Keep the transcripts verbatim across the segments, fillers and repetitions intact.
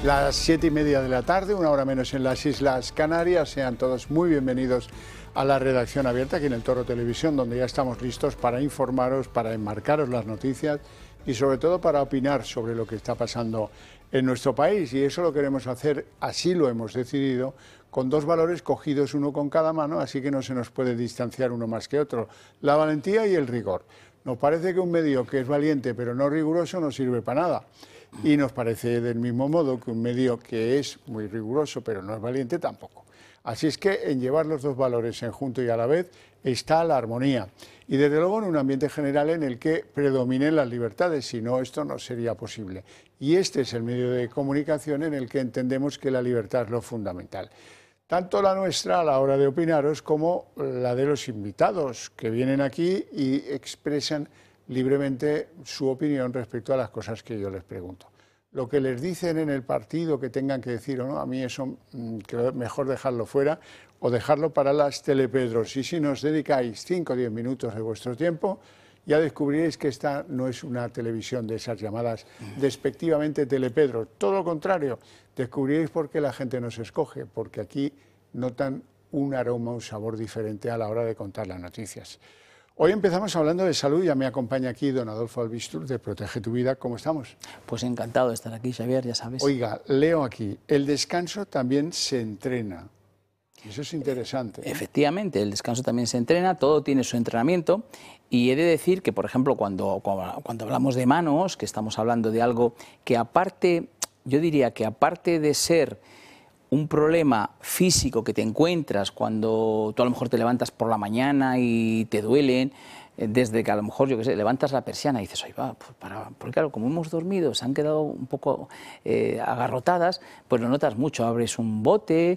Las siete y media de la tarde, una hora menos en las Islas Canarias. Sean todos muy bienvenidos a la redacción abierta aquí en el Toro Televisión, donde ya estamos listos para informaros, para enmarcaros las noticias y sobre todo para opinar sobre lo que está pasando en nuestro país. Y eso lo queremos hacer, así lo hemos decidido, con dos valores cogidos uno con cada mano, así que no se nos puede distanciar uno más que otro: la valentía y el rigor. Nos parece que un medio que es valiente pero no riguroso no sirve para nada. Y nos parece del mismo modo que un medio que es muy riguroso pero no es valiente tampoco. Así es que en llevar los dos valores en junto y a la vez está la armonía. Y desde luego en un ambiente general en el que predominen las libertades, si no esto no sería posible. Y este es el medio de comunicación en el que entendemos que la libertad es lo fundamental. Tanto la nuestra a la hora de opinaros como la de los invitados que vienen aquí y expresan libremente su opinión respecto a las cosas que yo les pregunto. Lo que les dicen en el partido que tengan que decir o no, a mí eso creo mejor dejarlo fuera o dejarlo para las telepedros. Y si nos dedicáis cinco o diez minutos de vuestro tiempo, ya descubriréis que esta no es una televisión de esas llamadas despectivamente telepedros. Todo lo contrario, descubriréis por qué la gente nos escoge, porque aquí notan un aroma, un sabor diferente a la hora de contar las noticias. Hoy empezamos hablando de salud. Ya me acompaña aquí don Adolfo Albistur de Protege tu Vida. ¿Cómo estamos? Pues encantado de estar aquí, Xavier, ya sabes. Oiga, leo aquí, el descanso también se entrena. Eso es interesante, ¿eh? Efectivamente, el descanso también se entrena, todo tiene su entrenamiento. Y he de decir que, por ejemplo, cuando, cuando hablamos de manos, que estamos hablando de algo que aparte, yo diría que aparte de ser un problema físico que te encuentras cuando tú a lo mejor te levantas por la mañana y te duelen, desde que a lo mejor, yo qué sé, levantas la persiana y dices, oye, va, pues para, porque claro, como hemos dormido, se han quedado un poco eh, agarrotadas, pues lo notas mucho, abres un bote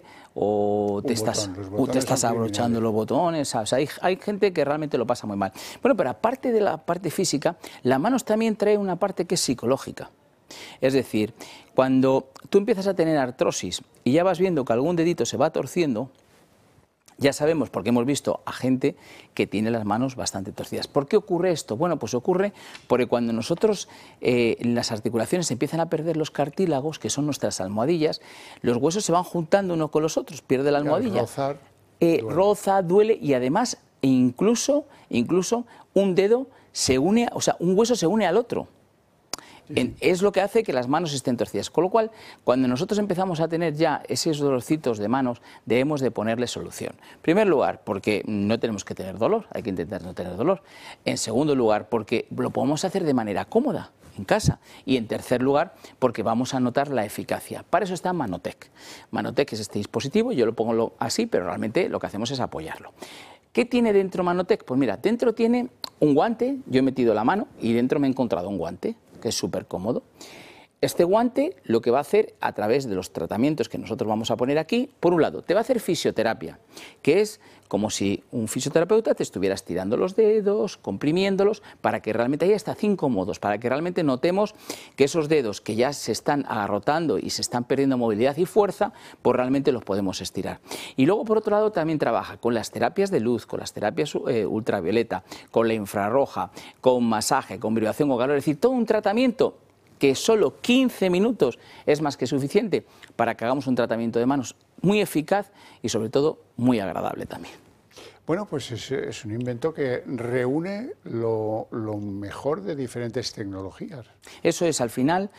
o te, botón, estás, uh, te estás abrochando los botones, ¿sabes? Hay, hay gente que realmente lo pasa muy mal. Bueno, pero aparte de la parte física, la manos también trae una parte que es psicológica. Es decir, cuando tú empiezas a tener artrosis y ya vas viendo que algún dedito se va torciendo, ya sabemos, porque hemos visto a gente que tiene las manos bastante torcidas. ¿Por qué ocurre esto? Bueno, pues ocurre porque cuando nosotros eh, en las articulaciones empiezan a perder los cartílagos, que son nuestras almohadillas, los huesos se van juntando unos con los otros, pierde la almohadilla, rozar, eh, duele. roza, duele y además incluso, incluso un dedo se une, o sea, un hueso se une al otro. En, es lo que hace que las manos estén torcidas. Con lo cual, cuando nosotros empezamos a tener ya esos dolorcitos de manos, debemos de ponerle solución. En primer lugar, porque no tenemos que tener dolor, hay que intentar no tener dolor. En segundo lugar, porque lo podemos hacer de manera cómoda, en casa. Y en tercer lugar, porque vamos a notar la eficacia. Para eso está Manotec. Manotec es este dispositivo, yo lo pongo así, pero realmente lo que hacemos es apoyarlo. ¿Qué tiene dentro Manotec? Pues mira, dentro tiene un guante, yo he metido la mano y dentro me he encontrado un guante, que es súper cómodo. Este guante lo que va a hacer a través de los tratamientos que nosotros vamos a poner aquí, por un lado, te va a hacer fisioterapia, que es como si un fisioterapeuta te estuviera estirando los dedos, comprimiéndolos, para que realmente haya hasta cinco modos, para que realmente notemos que esos dedos que ya se están agarrotando y se están perdiendo movilidad y fuerza, pues realmente los podemos estirar. Y luego, por otro lado, también trabaja con las terapias de luz, con las terapias eh, ultravioleta, con la infrarroja, con masaje, con vibración o calor, es decir, todo un tratamiento que solo quince minutos es más que suficiente para que hagamos un tratamiento de manos muy eficaz y sobre todo muy agradable también. Bueno, pues es, es un invento que reúne lo, lo mejor de diferentes tecnologías. Eso es, al final,